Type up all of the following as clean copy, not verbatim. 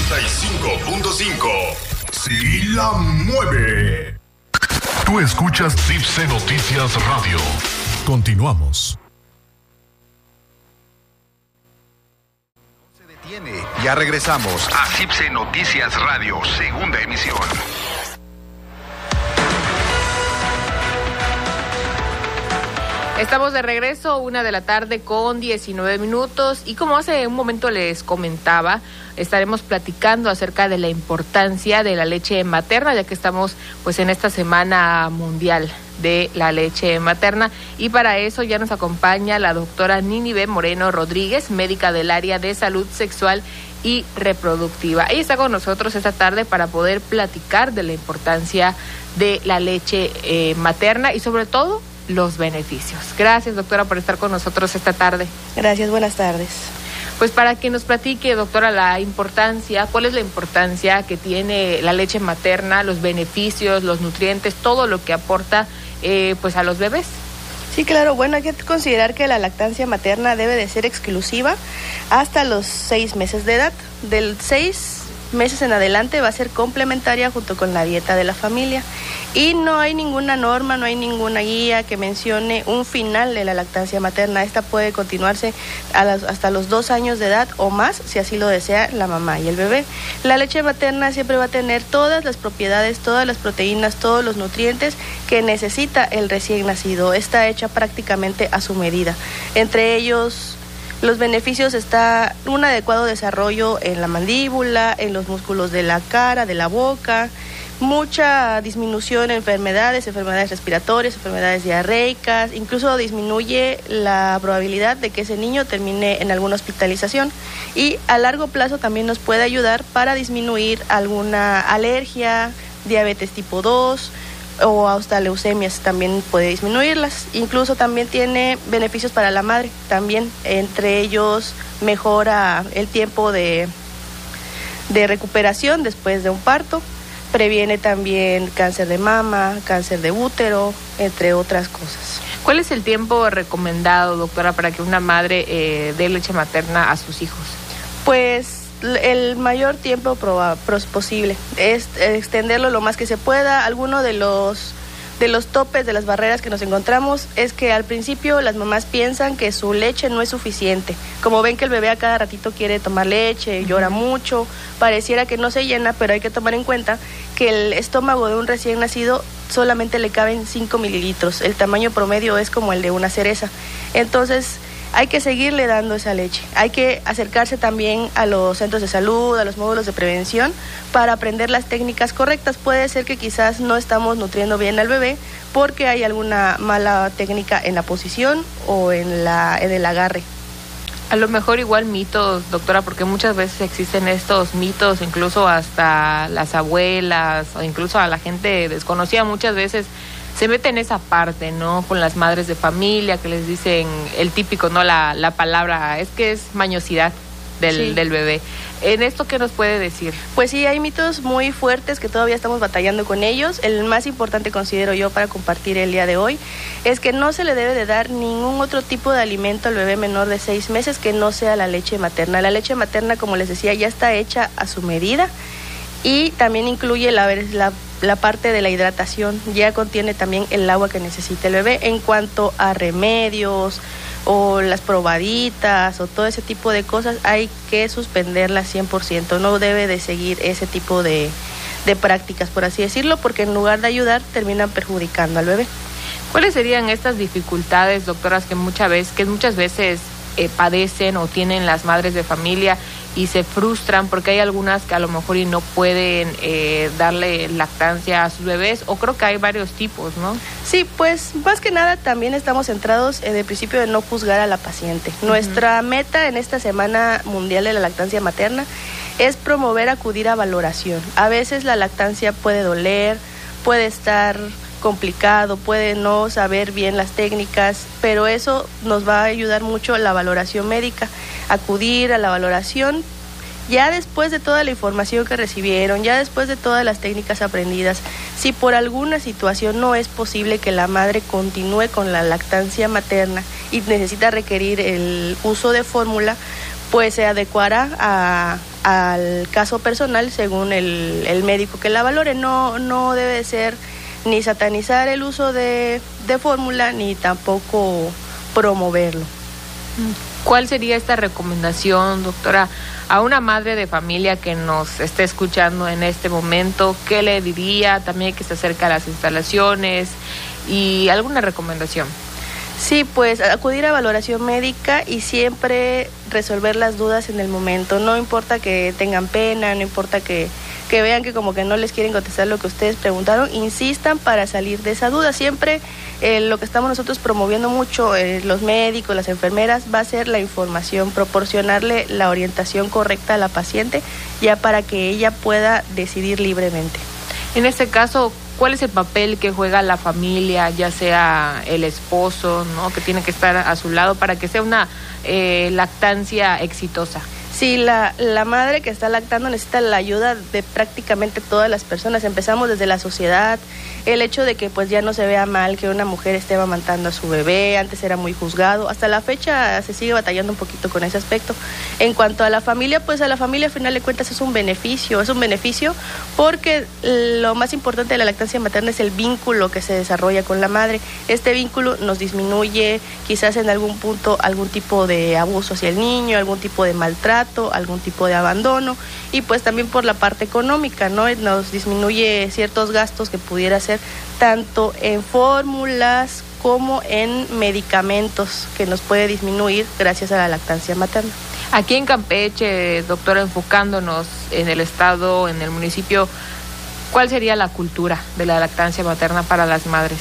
95.5. Sí la mueve. Tú escuchas Tipse Noticias Radio. Continuamos. Ya regresamos a CIPSE Noticias Radio, segunda emisión. Estamos de regreso, 1:19 p.m. y como hace un momento les comentaba, estaremos platicando acerca de la importancia de la leche materna, ya que estamos pues en esta semana mundial de la leche materna, y para eso ya nos acompaña la doctora Nínive Moreno Rodríguez, médica del área de salud sexual y reproductiva. Ella está con nosotros esta tarde para poder platicar de la importancia de la leche materna y sobre todo los beneficios. Gracias, doctora, por estar con nosotros esta tarde. Gracias, buenas tardes. Pues para que nos platique, doctora, cuál es la importancia que tiene la leche materna, los beneficios, los nutrientes, todo lo que aporta pues a los bebés. Sí, claro, bueno, hay que considerar que la lactancia materna debe de ser exclusiva hasta los 6 meses de edad. Del 6 meses en adelante va a ser complementaria junto con la dieta de la familia. Y no hay ninguna norma, no hay ninguna guía que mencione un final de la lactancia materna. Esta puede continuarse hasta los 2 años de edad o más, si así lo desea la mamá y el bebé. La leche materna siempre va a tener todas las propiedades, todas las proteínas, todos los nutrientes que necesita el recién nacido. Está hecha prácticamente a su medida. Entre ellos, los beneficios está un adecuado desarrollo en la mandíbula, en los músculos de la cara, de la boca, mucha disminución en enfermedades respiratorias, enfermedades diarreicas, incluso disminuye la probabilidad de que ese niño termine en alguna hospitalización, y a largo plazo también nos puede ayudar para disminuir alguna alergia, diabetes tipo 2 o hasta leucemias, también puede disminuirlas. Incluso también tiene beneficios para la madre, también entre ellos mejora el tiempo de recuperación después de un parto. Previene también cáncer de mama, cáncer de útero, entre otras cosas. ¿Cuál es el tiempo recomendado, doctora, para que una madre dé leche materna a sus hijos? Pues el mayor tiempo posible, es extenderlo lo más que se pueda. Alguno de los topes, de las barreras que nos encontramos es que al principio las mamás piensan que su leche no es suficiente. Como ven que el bebé a cada ratito quiere tomar leche, llora mucho, pareciera que no se llena, pero hay que tomar en cuenta que el estómago de un recién nacido solamente le caben 5 mililitros. El tamaño promedio es como el de una cereza. Entonces, hay que seguirle dando esa leche. Hay que acercarse también a los centros de salud, a los módulos de prevención, para aprender las técnicas correctas. Puede ser que quizás no estamos nutriendo bien al bebé porque hay alguna mala técnica en la posición o en el agarre. A lo mejor igual mitos, doctora, porque muchas veces existen estos mitos, incluso hasta las abuelas o incluso a la gente desconocida muchas veces se mete en esa parte, ¿no? Con las madres de familia que les dicen el típico, ¿no? La palabra, es que es mañosidad del bebé. ¿En esto qué nos puede decir? Pues sí, hay mitos muy fuertes que todavía estamos batallando con ellos. El más importante, considero yo, para compartir el día de hoy, es que no se le debe de dar ningún otro tipo de alimento al bebé menor de 6 meses que no sea la leche materna. La leche materna, como les decía, ya está hecha a su medida y también incluye la parte de la hidratación. Ya contiene también el agua que necesita el bebé. En cuanto a remedios o las probaditas o todo ese tipo de cosas, hay que suspenderlas 100%. No debe de seguir ese tipo de prácticas, por así decirlo, porque en lugar de ayudar terminan perjudicando al bebé. ¿Cuáles serían estas dificultades, doctoras, que muchas veces padecen o tienen las madres de familia y se frustran porque hay algunas que a lo mejor y no pueden darle lactancia a sus bebés, o creo que hay varios tipos, ¿no? Sí, pues más que nada también estamos centrados en el principio de no juzgar a la paciente. Nuestra meta en esta Semana Mundial de la Lactancia Materna es promover acudir a valoración. A veces la lactancia puede doler, puede estar complicado, puede no saber bien las técnicas, pero eso nos va a ayudar mucho la valoración médica, acudir a la valoración ya después de toda la información que recibieron, ya después de todas las técnicas aprendidas. Si por alguna situación no es posible que la madre continúe con la lactancia materna y necesita requerir el uso de fórmula, pues se adecuará a al caso personal según el médico que la valore. No debe ser ni satanizar el uso de fórmula ni tampoco promoverlo. ¿Cuál sería esta recomendación, doctora, a una madre de familia que nos esté escuchando en este momento? ¿Qué le diría? También que se acerca a las instalaciones y alguna recomendación. Sí, pues acudir a valoración médica y siempre resolver las dudas en el momento. No importa que tengan pena, no importa que vean que como que no les quieren contestar lo que ustedes preguntaron, insistan para salir de esa duda. Siempre lo que estamos nosotros promoviendo mucho, los médicos, las enfermeras, va a ser la información, proporcionarle la orientación correcta a la paciente ya para que ella pueda decidir libremente. En este caso, ¿cuál es el papel que juega la familia, ya sea el esposo, ¿no?, que tiene que estar a su lado para que sea una lactancia exitosa? Sí, la madre que está lactando necesita la ayuda de prácticamente todas las personas. Empezamos desde la sociedad, el hecho de que pues ya no se vea mal que una mujer esté amamantando a su bebé, antes era muy juzgado, hasta la fecha se sigue batallando un poquito con ese aspecto. En cuanto a la familia, pues a la familia al final de cuentas es un beneficio porque lo más importante de la lactancia materna es el vínculo que se desarrolla con la madre. Este vínculo nos disminuye quizás en algún punto algún tipo de abuso hacia el niño, algún tipo de maltrato, algún tipo de abandono, y pues también por la parte económica, ¿no? Nos disminuye ciertos gastos que pudiera ser tanto en fórmulas como en medicamentos que nos puede disminuir gracias a la lactancia materna. Aquí en Campeche, doctora, enfocándonos en el estado, en el municipio, ¿cuál sería la cultura de la lactancia materna para las madres?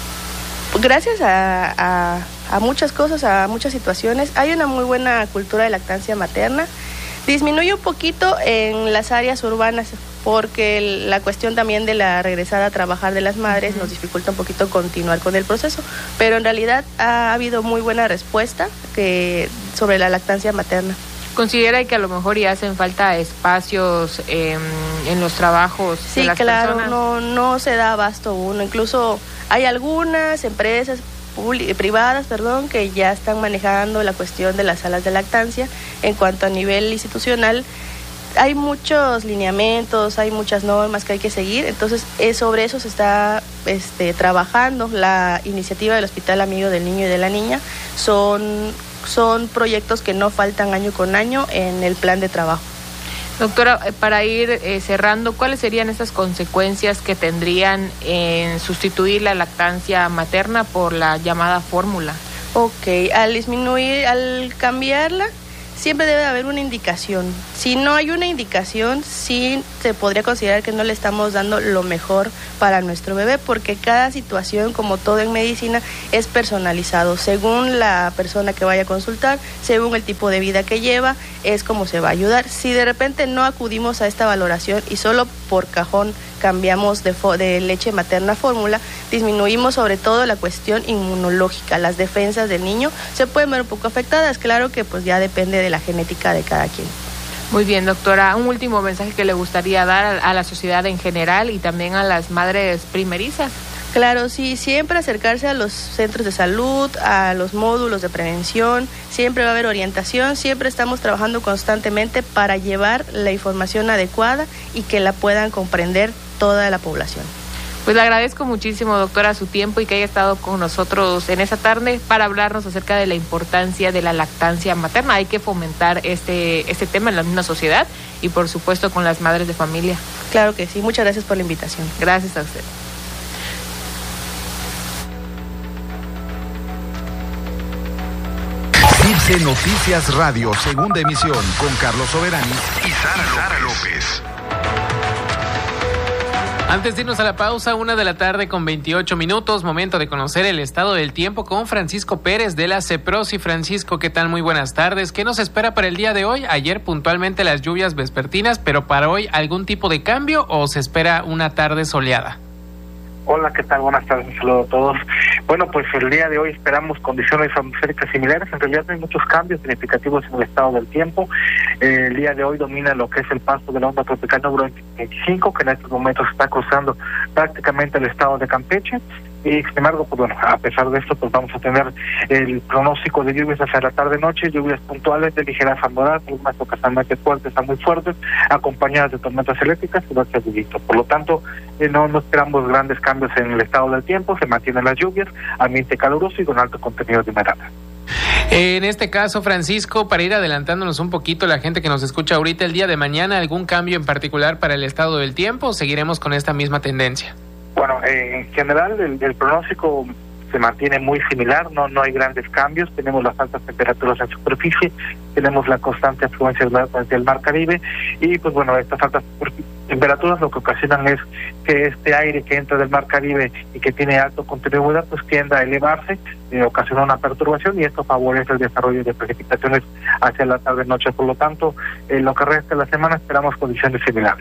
Gracias a muchas cosas, a muchas situaciones, hay una muy buena cultura de lactancia materna. Disminuye un poquito en las áreas urbanas porque la cuestión también de la regresada a trabajar de las madres nos dificulta un poquito continuar con el proceso, pero en realidad ha habido muy buena respuesta sobre la lactancia materna. ¿Considera que a lo mejor ya hacen falta espacios en los trabajos de las personas? Sí, claro, no se da abasto uno. Incluso hay algunas empresas privadas, que ya están manejando la cuestión de las salas de lactancia. En cuanto a nivel institucional, hay muchos lineamientos, hay muchas normas que hay que seguir, entonces sobre eso se está trabajando. La iniciativa del Hospital Amigo del Niño y de la Niña son proyectos que no faltan año con año en el plan de trabajo. Doctora, para ir cerrando, ¿cuáles serían esas consecuencias que tendrían en sustituir la lactancia materna por la llamada fórmula? Ok, al cambiarla, siempre debe haber una indicación. Si no hay una indicación, sí se podría considerar que no le estamos dando lo mejor para nuestro bebé, porque cada situación, como todo en medicina, es personalizado. Según la persona que vaya a consultar, según el tipo de vida que lleva, es como se va a ayudar. Si de repente no acudimos a esta valoración y solo por cajón cambiamos de leche materna a fórmula, disminuimos sobre todo la cuestión inmunológica. Las defensas del niño se pueden ver un poco afectadas. Claro que pues ya depende de la genética de cada quien. Muy bien, doctora. Un último mensaje que le gustaría dar a la sociedad en general y también a las madres primerizas. Claro, sí, siempre acercarse a los centros de salud, a los módulos de prevención, siempre va a haber orientación, siempre estamos trabajando constantemente para llevar la información adecuada y que la puedan comprender toda la población. Pues le agradezco muchísimo, doctora, su tiempo y que haya estado con nosotros en esta tarde para hablarnos acerca de la importancia de la lactancia materna. Hay que fomentar este tema en la misma sociedad y, por supuesto, con las madres de familia. Claro que sí, muchas gracias por la invitación. Gracias a usted. CIPSE Noticias Radio, segunda emisión, con Carlos Soberani y Sara López. Antes de irnos a la pausa, 1:28 p.m, momento de conocer el estado del tiempo con Francisco Pérez de la CEPROSI. Francisco, ¿qué tal? Muy buenas tardes. ¿Qué nos espera para el día de hoy? Ayer puntualmente las lluvias vespertinas, pero para hoy, ¿algún tipo de cambio o se espera una tarde soleada? Hola, ¿qué tal? Buenas tardes, un saludo a todos. Bueno, pues el día de hoy esperamos condiciones atmosféricas similares. En realidad no hay muchos cambios significativos en el estado del tiempo. El día de hoy domina lo que es el paso de la onda tropical número 25, que en estos momentos está cruzando prácticamente el estado de Campeche. Y sin embargo, pues bueno, a pesar de esto, pues vamos a tener el pronóstico de lluvias hacia la tarde-noche, lluvias puntuales de ligeras a moderadas, algunas ocasionalmente fuertes a muy fuertes, acompañadas de tormentas eléctricas y noches de viento. Por lo tanto, no esperamos grandes cambios en el estado del tiempo, se mantienen las lluvias, ambiente caluroso y con alto contenido de humedad. En este caso, Francisco, para ir adelantándonos un poquito, la gente que nos escucha ahorita, el día de mañana, ¿algún cambio en particular para el estado del tiempo o seguiremos con esta misma tendencia? Bueno, en general el pronóstico se mantiene muy similar, no hay grandes cambios, tenemos las altas temperaturas en superficie, tenemos la constante afluencia del mar Caribe y pues bueno, estas altas temperaturas lo que ocasionan es que este aire que entra del mar Caribe y que tiene alto contenido de humedad pues tienda a elevarse, ocasiona una perturbación y esto favorece el desarrollo de precipitaciones hacia la tarde-noche. Por lo tanto, en lo que resta de la semana esperamos condiciones similares.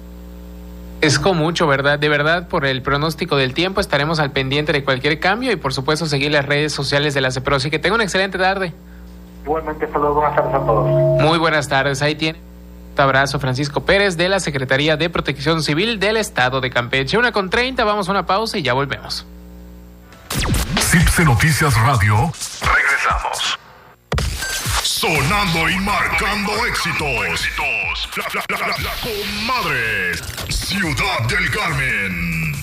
Es con mucho, ¿verdad? De verdad, por el pronóstico del tiempo estaremos al pendiente de cualquier cambio y por supuesto seguir las redes sociales de la CEPROSI. Que tenga una excelente tarde. Igualmente, saludos, buenas tardes a todos. Muy buenas tardes, ahí tiene. Un abrazo, Francisco Pérez, de la Secretaría de Protección Civil del Estado de Campeche. 1:30, vamos a una pausa y ya volvemos. CIPSE Noticias Radio. Regresamos. Sonando y marcando éxitos. La comadre. Ciudad del Carmen.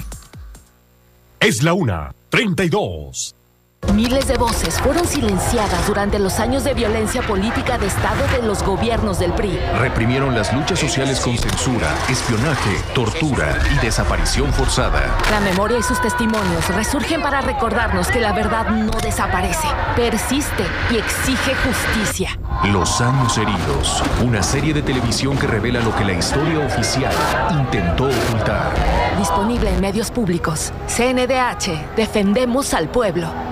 Es la 1:32. Miles de voces fueron silenciadas durante los años de violencia política de Estado de los gobiernos del PRI. Reprimieron las luchas sociales con censura, espionaje, tortura y desaparición forzada. La memoria y sus testimonios resurgen para recordarnos que la verdad no desaparece, persiste y exige justicia. Los años heridos, una serie de televisión que revela lo que la historia oficial intentó ocultar. Disponible en medios públicos. CNDH, defendemos al pueblo.